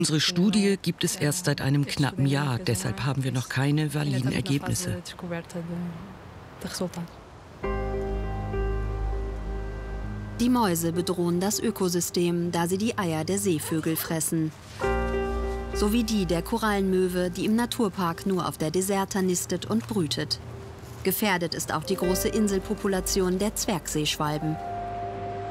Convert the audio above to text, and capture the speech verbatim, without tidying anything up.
Unsere Studie gibt es erst seit einem knappen Jahr, deshalb haben wir noch keine validen Ergebnisse. Die Mäuse bedrohen das Ökosystem, da sie die Eier der Seevögel fressen. Sowie die der Korallenmöwe, die im Naturpark nur auf der Deserta nistet und brütet. Gefährdet ist auch die große Inselpopulation der Zwergseeschwalben.